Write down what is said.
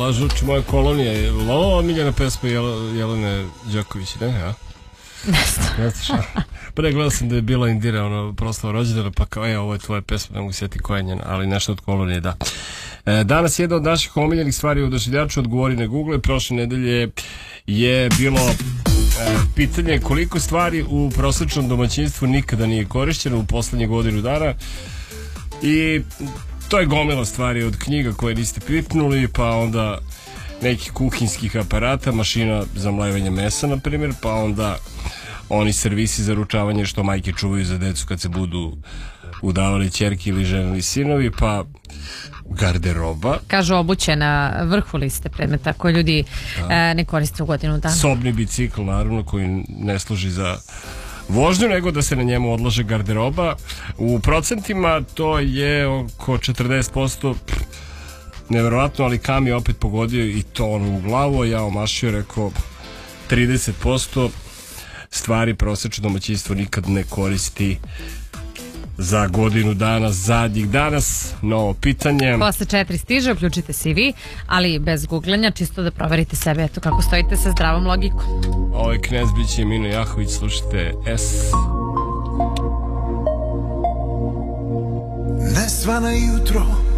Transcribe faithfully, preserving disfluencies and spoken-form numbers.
Lažuči moje kolonije. Je li ovo omiljena pesma Jel Jelene Đoković, ne? Ja? Ne znam. Ne znam šta. Pre gledao sam da je bila Indira, ono, proslava rođendana, pa kao, e, ovo je tvoja pesma, ne mogu sjeti koja je njena, ali nešto od kolonije, da. E, danas jedna od naših omiljenih stvari u Odašiljaču, odgovori na Google. Prošle nedelje je bilo e, pitanje koliko stvari u prosječnom domaćinstvu nikada nije korišćeno u poslednje godinu dana, i to je gomila stvari, od knjiga koje niste pipnuli, pa onda nekih kuhinskih aparata, mašina za mlevanje mesa, na primjer, pa onda oni servisi za ručavanje što majke čuvaju za decu kad se budu udavali ćerke ili ženili sinovi, pa garderoba. Kažu obuće na vrhu liste predmeta koje ljudi e, ne koriste u godinu dana. Sobni bicikl, naravno, koji ne služi za vožnju, nego da se na njemu odlaže garderoba. U procentima to je oko četrdeset posto. Neverovatno, ali Kam je opet pogodio i to ono u glavu. Ja omašio, rekao trideset posto stvari prosječno domaćinstvo nikad ne koristi za godinu dana zadnjih. Danas novo pitanje. Posle četiri stiže, uključite se i vi, ali bez googlanja, čisto da proverite sebe, eto kako stojite sa zdravom logikom. Ovo je Knez Bić i Mino Jahović, slušajte S. Nesvana jutro